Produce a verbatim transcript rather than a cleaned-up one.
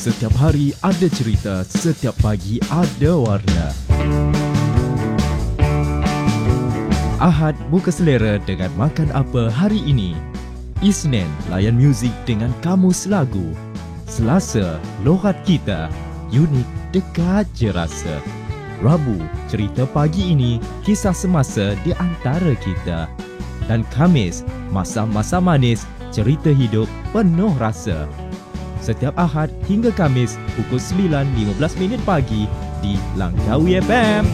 Setiap hari ada cerita, setiap pagi ada warna. Ahad buka selera dengan makan apa hari ini. Isnin layan muzik dengan kamus lagu. Selasa loghat kita, unik dekat je rasa. Rabu cerita pagi ini, kisah semasa di antara kita. Dan Khamis masa-masa manis, cerita hidup penuh rasa. Setiap Ahad hingga Khamis pukul sembilan lima belas minit pagi di Langkawi F M.